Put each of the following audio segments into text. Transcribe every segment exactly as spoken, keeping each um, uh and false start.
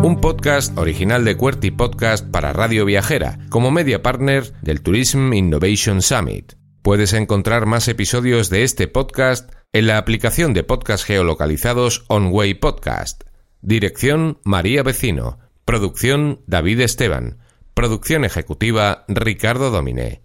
Un podcast original de QWERTY Podcast para Radio Viajera, como media partner del Tourism Innovation Summit. Puedes encontrar más episodios de este podcast en la aplicación de podcast geolocalizados OnWay Podcast. Dirección María Vecino. Producción David Esteban. Producción ejecutiva Ricardo Dominé.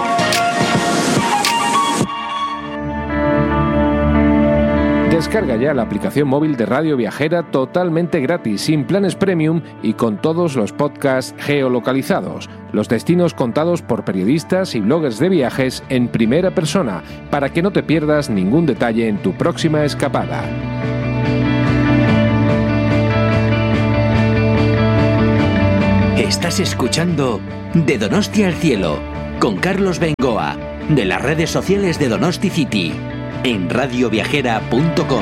Descarga ya la aplicación móvil de Radio Viajera totalmente gratis, sin planes premium y con todos los podcasts geolocalizados, los destinos contados por periodistas y bloggers de viajes en primera persona, para que no te pierdas ningún detalle en tu próxima escapada. Estás escuchando De Donosti al Cielo, con Carlos Bengoa, de las redes sociales de Donosti City, en radio viajera punto com.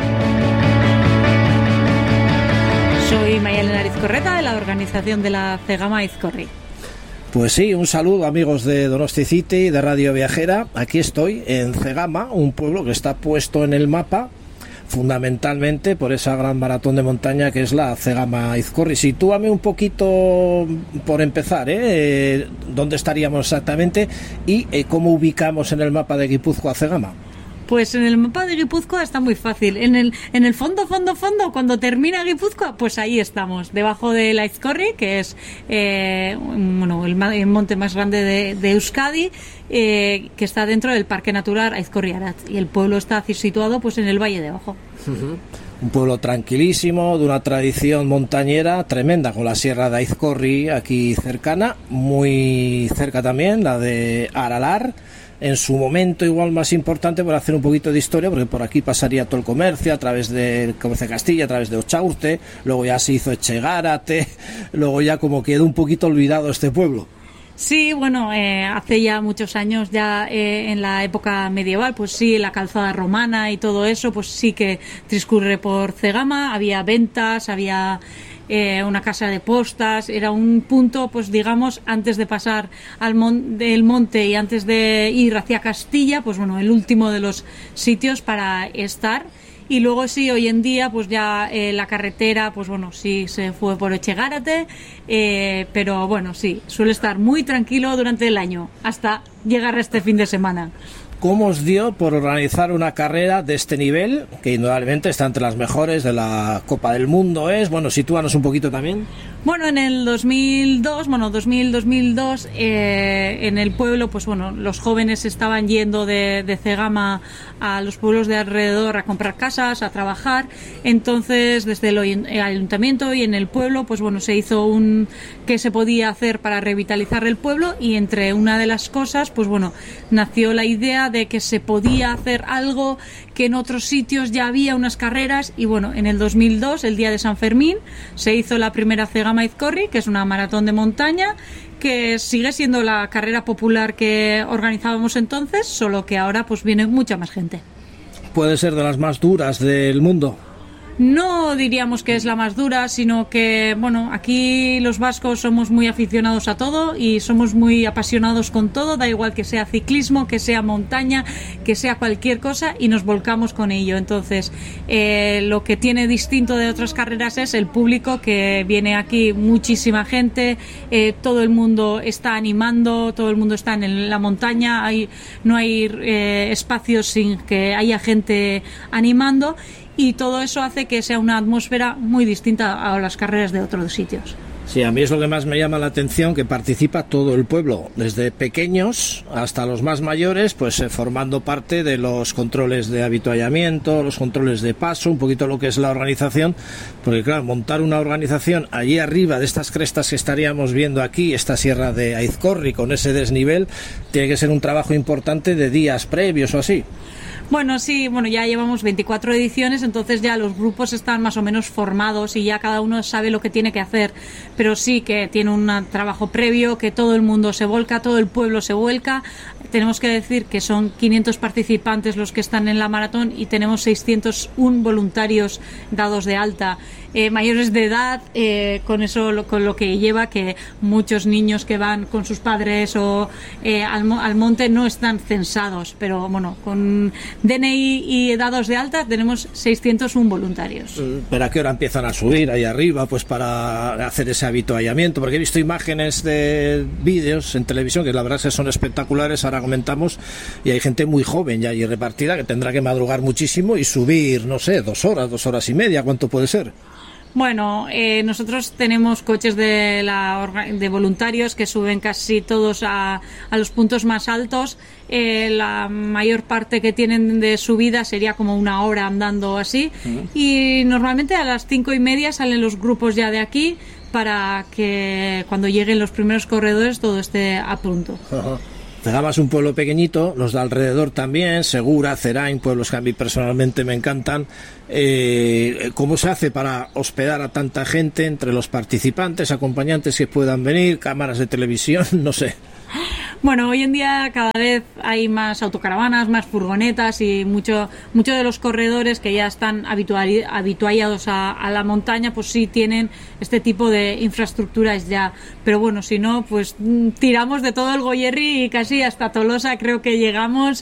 Soy María Elena Arizcorreta, de la organización de la Cegama Aizkorri. Pues sí, un saludo amigos de Donosti City, de Radio Viajera. Aquí estoy en Cegama, un pueblo que está puesto en el mapa fundamentalmente por esa gran maratón de montaña que es la Cegama Aizkorri. Sitúame un poquito por empezar, ¿eh? ¿Dónde estaríamos exactamente y eh, cómo ubicamos en el mapa de Guipúzcoa Cegama? Pues en el mapa de Guipúzcoa está muy fácil. En el en el fondo, fondo, fondo, cuando termina Guipúzcoa, pues ahí estamos, debajo de la Aizkorri, que es eh, bueno, el, el monte más grande de, de Euskadi, eh, que está dentro del Parque Natural Aizkorri-Aratz. Y el pueblo está situado pues en el valle de abajo. Uh-huh. Un pueblo tranquilísimo, de una tradición montañera tremenda, con la sierra de Aizkorri aquí cercana, muy cerca también, la de Aralar. En su momento igual más importante, por hacer un poquito de historia, porque por aquí pasaría todo el comercio a través del comercio de Castilla, a través de Ochaurte, luego ya se hizo Echegárate, luego ya como quedó un poquito olvidado este pueblo. Sí, bueno, eh, hace ya muchos años, ya eh, en la época medieval, pues sí, la calzada romana y todo eso, pues sí que transcurre por Cegama, había ventas, había eh, una casa de postas, era un punto, pues digamos, antes de pasar al mon- del monte y antes de ir hacia Castilla, pues bueno, el último de los sitios para estar. Y luego sí, hoy en día pues ya eh, la carretera, pues bueno, sí se fue por Echegárate, eh, pero bueno, sí, suele estar muy tranquilo durante el año, hasta llegar a este fin de semana. ¿Cómo os dio por organizar una carrera de este nivel, que indudablemente está entre las mejores de la Copa del Mundo? Es, bueno, sitúanos un poquito también. Bueno, en el dos mil dos, bueno, dos mil, dos mil dos, eh, en el pueblo, pues bueno, los jóvenes estaban yendo de, de Cegama a los pueblos de alrededor a comprar casas, a trabajar. Entonces, desde el ayuntamiento y en el pueblo, pues bueno, se hizo un qué se podía hacer para revitalizar el pueblo, y entre una de las cosas, pues bueno, nació la idea de que se podía hacer algo que en otros sitios ya había unas carreras. Y bueno, en el dos mil dos, el día de San Fermín, se hizo la primera Cegama Aizkorri, que es una maratón de montaña, que sigue siendo la carrera popular que organizábamos entonces, solo que ahora pues viene mucha más gente. Puede ser de las más duras del mundo. No diríamos que es la más dura, sino que, bueno, aquí los vascos somos muy aficionados a todo y somos muy apasionados con todo, da igual que sea ciclismo, que sea montaña, que sea cualquier cosa, y nos volcamos con ello. Entonces, eh, lo que tiene distinto de otras carreras es el público, que viene aquí muchísima gente, eh, todo el mundo está animando, todo el mundo está en la montaña, hay, no hay eh, espacios sin que haya gente animando. Y todo eso hace que sea una atmósfera muy distinta a las carreras de otros sitios. Sí, a mí es lo que más me llama la atención, que participa todo el pueblo, desde pequeños hasta los más mayores, pues eh, formando parte de los controles de avituallamiento, los controles de paso, un poquito lo que es la organización, porque claro, montar una organización allí arriba de estas crestas que estaríamos viendo aquí, esta sierra de Aizkorri, con ese desnivel, tiene que ser un trabajo importante de días previos o así. Bueno, sí, bueno, ya llevamos veinticuatro ediciones, entonces ya los grupos están más o menos formados y ya cada uno sabe lo que tiene que hacer, pero sí que tiene un trabajo previo, que todo el mundo se volca, todo el pueblo se vuelca. tenemos que decir que son quinientos participantes los que están en la maratón y tenemos seiscientos uno voluntarios dados de alta, eh, mayores de edad, eh, con eso lo, con lo que lleva que muchos niños que van con sus padres o eh, al, al monte no están censados, pero bueno, con D N I y dados de alta tenemos seiscientos uno voluntarios. ¿Pero a qué hora empiezan a subir ahí arriba pues para hacer ese avituallamiento? Porque he visto imágenes de vídeos en televisión que la verdad que son espectaculares, ahora comentamos, y hay gente muy joven ya allí repartida que tendrá que madrugar muchísimo y subir, no sé, dos horas, dos horas y media, ¿cuánto puede ser? Bueno, eh, nosotros tenemos coches de, la, de voluntarios que suben casi todos a, a los puntos más altos. Eh, la mayor parte que tienen de subida sería como una hora andando así. Uh-huh. Y normalmente a las cinco y media salen los grupos ya de aquí para que cuando lleguen los primeros corredores todo esté a punto. Uh-huh. Cegama es un pueblo pequeñito, los de alrededor también, Segura, Cerain, pueblos que a mí personalmente me encantan. Eh, ¿Cómo se hace para hospedar a tanta gente entre los participantes, acompañantes que puedan venir, cámaras de televisión, no sé? Bueno, hoy en día cada vez hay más autocaravanas, más furgonetas y mucho, muchos de los corredores que ya están habitual, habituados a, a la montaña, pues sí tienen este tipo de infraestructuras ya. Pero bueno, si no, pues tiramos de todo el Goierri y casi hasta Tolosa creo que llegamos,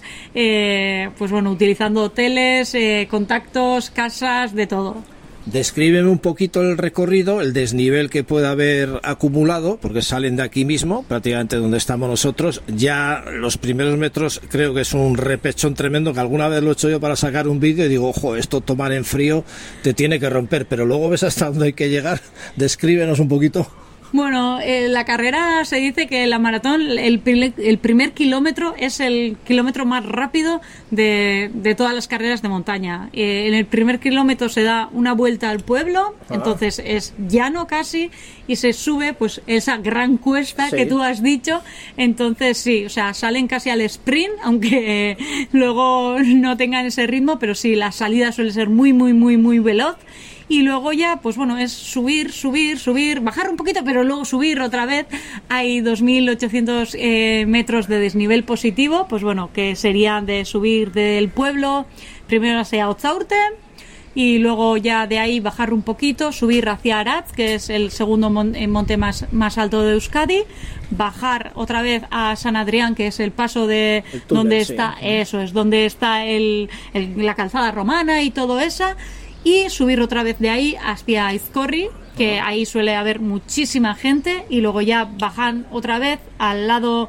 eh, pues bueno, utilizando hoteles, eh, contactos, casas, de todo. Descríbeme un poquito el recorrido, el desnivel que puede haber acumulado, porque salen de aquí mismo, prácticamente donde estamos nosotros. Ya los primeros metros creo que es un repechón tremendo, que alguna vez lo he hecho yo para sacar un vídeo y digo, ojo, esto tomar en frío te tiene que romper, pero luego ves hasta dónde hay que llegar. Descríbenos un poquito. Bueno, eh, la carrera se dice que la maratón, el, el primer kilómetro es el kilómetro más rápido de, de todas las carreras de montaña. Eh, en el primer kilómetro se da una vuelta al pueblo, ah. entonces es llano casi, y se sube pues esa gran cuesta sí. que tú has dicho. Entonces sí, o sea, salen casi al sprint, aunque eh, luego no tengan ese ritmo, pero sí, la salida suele ser muy, muy, muy, muy veloz. Y luego ya, pues bueno, es subir, subir, subir, bajar un poquito, pero luego subir otra vez. Hay dos mil ochocientos eh, metros de desnivel positivo, pues bueno, que serían de subir del pueblo, primero hacia Otzaurte, y luego ya de ahí bajar un poquito, subir hacia Aratz, que es el segundo mon- monte más, más alto de Euskadi, bajar otra vez a San Adrián, que es el paso de el túnel, donde sí. está, eso es, donde está el, el, la calzada romana y todo eso. Y subir otra vez de ahí hacia Aizkorri, que ahí suele haber muchísima gente, y luego ya bajan otra vez al lado,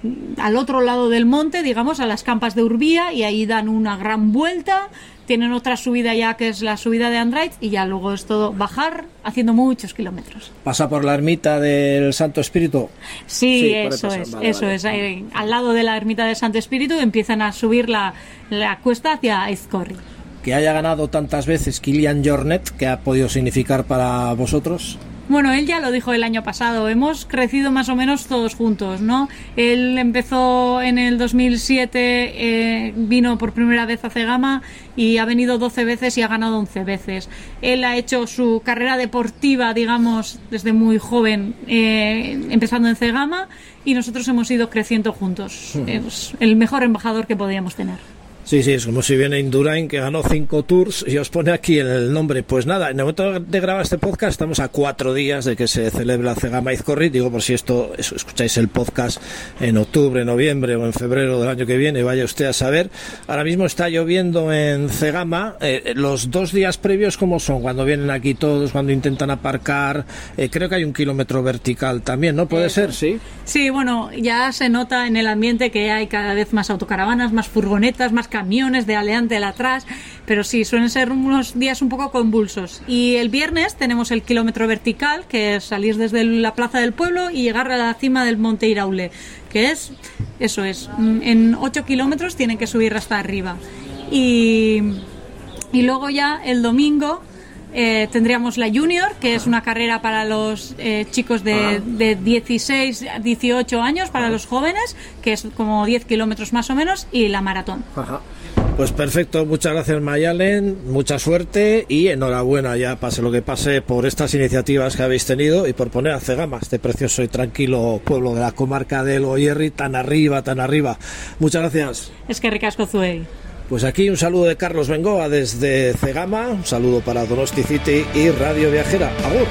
al otro lado del monte, digamos, a las campas de Urbía, y ahí dan una gran vuelta, tienen otra subida ya que es la subida de Andraitz, y ya luego es todo bajar haciendo muchos kilómetros. ¿Pasa por la ermita del Santo Espíritu? Sí, sí eso es, vale, eso vale. es. Ahí, al lado de la ermita del Santo Espíritu empiezan a subir la, la cuesta hacia Aizkorri. Que haya ganado tantas veces Kilian Jornet, ¿qué ha podido significar para vosotros? Bueno, él ya lo dijo el año pasado, hemos crecido más o menos todos juntos, ¿no? Él empezó en el dos mil siete, eh, vino por primera vez a Cegama y ha venido doce veces y ha ganado once veces. Él ha hecho su carrera deportiva, digamos, desde muy joven, eh, empezando en Cegama, y nosotros hemos ido creciendo juntos. Uh-huh. Es el mejor embajador que podíamos tener. Sí, sí, es como si viene Indurain, que ganó cinco tours y os pone aquí el nombre. Pues nada, en el momento de grabar este podcast estamos a cuatro días de que se celebre la Cegama Aizkorri. Digo, por si esto escucháis el podcast en octubre, noviembre o en febrero del año que viene, vaya usted a saber. Ahora mismo está lloviendo en Cegama. Eh, los dos días previos, ¿cómo son? Cuando vienen aquí todos, cuando intentan aparcar. Eh, creo que hay un kilómetro vertical también, ¿no? ¿Puede eh, ser? Sí. Sí, bueno, ya se nota en el ambiente que hay cada vez más autocaravanas, más furgonetas, más camiones de adelante, de atrás, pero sí, suelen ser unos días un poco convulsos. Y el viernes tenemos el kilómetro vertical, que es salir desde la plaza del pueblo y llegar a la cima del Monte Iraule, que es, eso es, en ocho kilómetros tienen que subir hasta arriba. Y, y luego ya el domingo Eh, tendríamos la Junior, que es una carrera para los eh, chicos de, de dieciséis a dieciocho años, para los jóvenes, que es como diez kilómetros más o menos, y la maratón. Ajá. Pues perfecto, muchas gracias Mayalen, mucha suerte y enhorabuena, ya pase lo que pase, por estas iniciativas que habéis tenido y por poner a Cegama, este precioso y tranquilo pueblo de la comarca del Goierri, tan arriba, tan arriba. Muchas gracias. Es que ricasco zuei. Pues aquí un saludo de Carlos Bengoa desde Cegama, un saludo para Donosti City y Radio Viajera. Agur.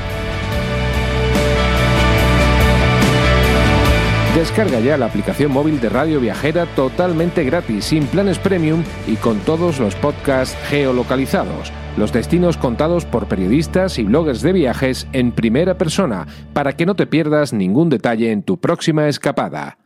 Descarga ya la aplicación móvil de Radio Viajera totalmente gratis, sin planes premium y con todos los podcasts geolocalizados. Los destinos contados por periodistas y bloggers de viajes en primera persona, para que no te pierdas ningún detalle en tu próxima escapada.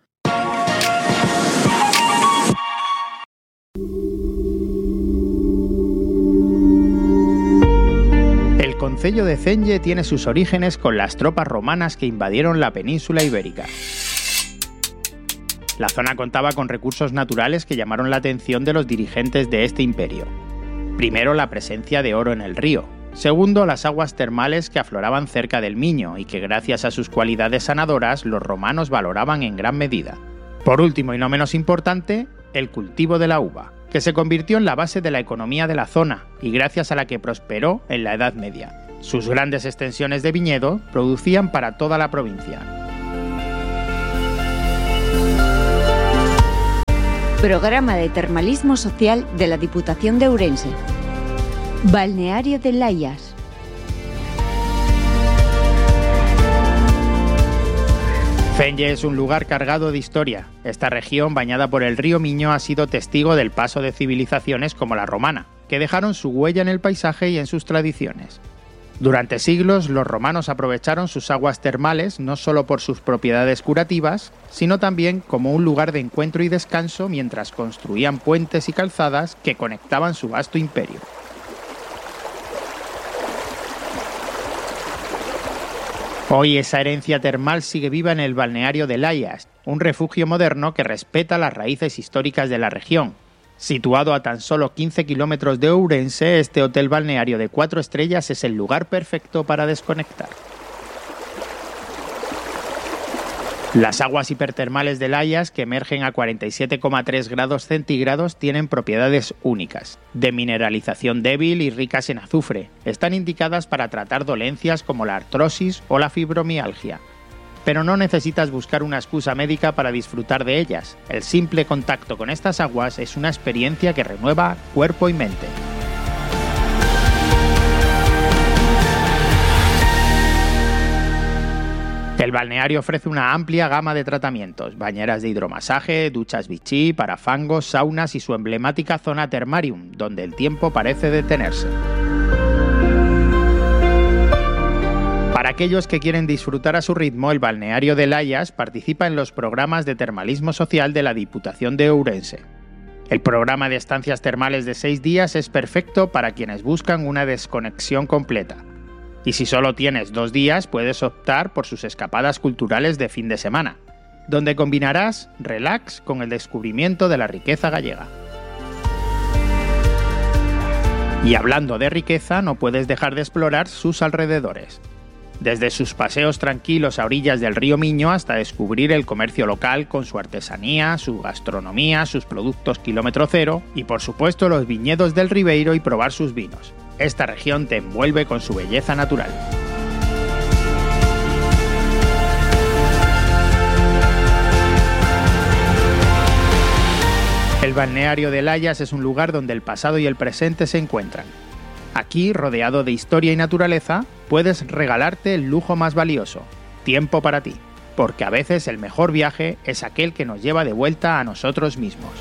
El concello de Cenge tiene sus orígenes con las tropas romanas que invadieron la península ibérica. La zona contaba con recursos naturales que llamaron la atención de los dirigentes de este imperio. Primero, la presencia de oro en el río. Segundo, las aguas termales que afloraban cerca del Miño y que gracias a sus cualidades sanadoras los romanos valoraban en gran medida. Por último y no menos importante, el cultivo de la uva, que se convirtió en la base de la economía de la zona y gracias a la que prosperó en la Edad Media. Sus grandes extensiones de viñedo producían para toda la provincia. Programa de Termalismo Social de la Diputación de Ourense. Balneario de Layas. Cenge es un lugar cargado de historia. Esta región, bañada por el río Miño, ha sido testigo del paso de civilizaciones como la romana, que dejaron su huella en el paisaje y en sus tradiciones. Durante siglos, los romanos aprovecharon sus aguas termales no solo por sus propiedades curativas, sino también como un lugar de encuentro y descanso mientras construían puentes y calzadas que conectaban su vasto imperio. Hoy esa herencia termal sigue viva en el balneario de Layas, un refugio moderno que respeta las raíces históricas de la región. Situado a tan solo quince kilómetros de Ourense, este hotel balneario de cuatro estrellas es el lugar perfecto para desconectar. Las aguas hipertermales de Layas, que emergen a cuarenta y siete coma tres grados centígrados, tienen propiedades únicas, de mineralización débil y ricas en azufre. Están indicadas para tratar dolencias como la artrosis o la fibromialgia. Pero no necesitas buscar una excusa médica para disfrutar de ellas. El simple contacto con estas aguas es una experiencia que renueva cuerpo y mente. El balneario ofrece una amplia gama de tratamientos, bañeras de hidromasaje, duchas vichy, para fangos, saunas y su emblemática zona Termarium, donde el tiempo parece detenerse. Para aquellos que quieren disfrutar a su ritmo, el balneario de Layas participa en los programas de termalismo social de la Diputación de Ourense. El programa de estancias termales de seis días es perfecto para quienes buscan una desconexión completa. Y si solo tienes dos días, puedes optar por sus escapadas culturales de fin de semana, donde combinarás relax con el descubrimiento de la riqueza gallega. Y hablando de riqueza, no puedes dejar de explorar sus alrededores. Desde sus paseos tranquilos a orillas del río Miño hasta descubrir el comercio local con su artesanía, su gastronomía, sus productos kilómetro cero y por supuesto los viñedos del Ribeiro y probar sus vinos. Esta región te envuelve con su belleza natural. El balneario de Layas es un lugar donde el pasado y el presente se encuentran. Aquí, rodeado de historia y naturaleza, puedes regalarte el lujo más valioso, tiempo para ti, porque a veces el mejor viaje es aquel que nos lleva de vuelta a nosotros mismos.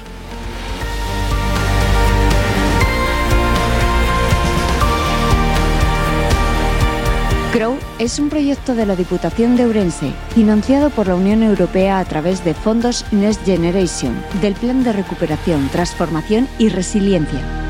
Crow es un proyecto de la Diputación de Ourense, financiado por la Unión Europea a través de fondos Next Generation, del Plan de Recuperación, Transformación y Resiliencia.